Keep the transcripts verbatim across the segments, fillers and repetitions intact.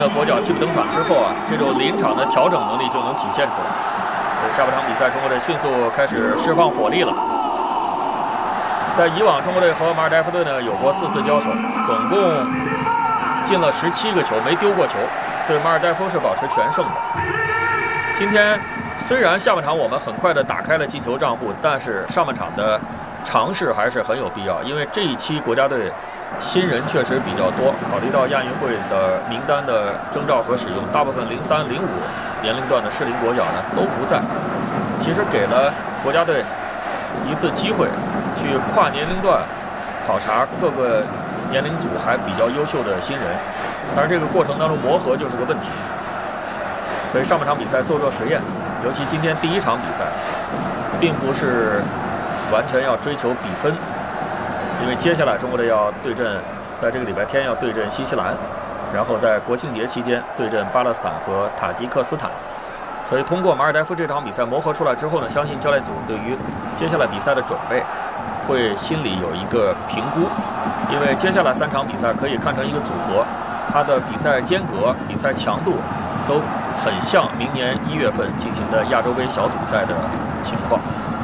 国脚替补登场之后啊，这种临场的调整能力就能体现出来。下半场比赛，中国队迅速开始释放火力了。在以往，中国队和马尔代夫队呢有过四次交手，总共进了十七个球，没丢过球，对马尔代夫是保持全胜的。今天虽然下半场我们很快的打开了进球账户，但是上半场的尝试还是很有必要，因为这一期国家队新人确实比较多。考虑到亚运会的名单的征召和使用，大部分零三、零五年龄段的适龄国脚呢都不在，其实给了国家队一次机会去跨年龄段考察各个年龄组还比较优秀的新人。当然，这个过程当中磨合就是个问题，所以上半场比赛做做实验，尤其今天第一场比赛，并不是完全要追求比分，因为接下来中国队要对阵，在这个礼拜天要对阵新西兰，然后在国庆节期间对阵巴勒斯坦和塔吉克斯坦。所以通过马尔代夫这场比赛磨合出来之后呢，相信教练组对于接下来比赛的准备会心里有一个评估，因为接下来三场比赛可以看成一个组合，它的比赛间隔、比赛强度都很像明年一月份进行的亚洲杯小组赛的情况。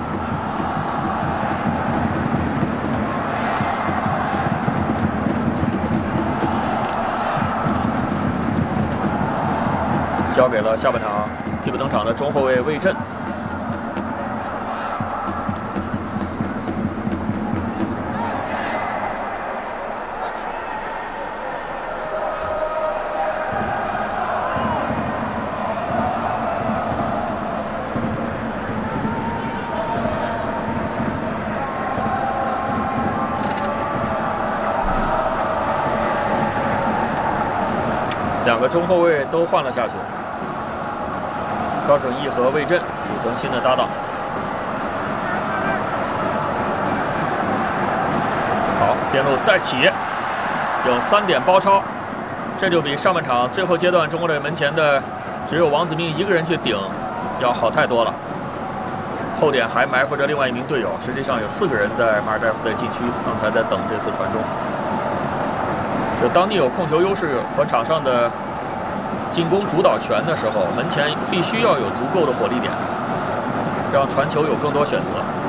交给了下半场替补登场的中后卫魏震。两个中后卫都换了下去。高准翼和魏震组成新的搭档。好，边路再起，有三点包抄，这就比上半场最后阶段中国队门前的只有王子铭一个人去顶要好太多了。后点还埋伏着另外一名队友，实际上有四个人在马尔代夫的禁区，刚才在等这次传中。就当你有控球优势和场上的进攻主导权的时候，门前必须要有足够的火力点，让传球有更多选择。